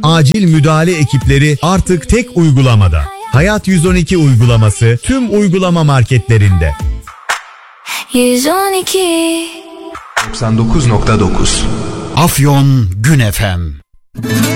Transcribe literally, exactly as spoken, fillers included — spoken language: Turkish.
acil müdahale ekipleri artık tek uygulamada. Hayat yüz on iki uygulaması tüm uygulama marketlerinde. yüz on iki doksan dokuz nokta dokuz Afyon Gün F M.